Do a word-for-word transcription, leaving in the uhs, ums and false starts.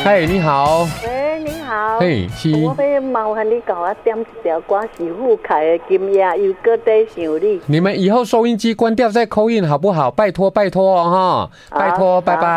嗨，你好。 喂，你好。 嘿，是。 我要麻烦你给我点一条歌师傅开的金夜又搁在想你。 你们以后收音机关掉再call in好不好？拜托拜托哦哈，拜托，拜拜。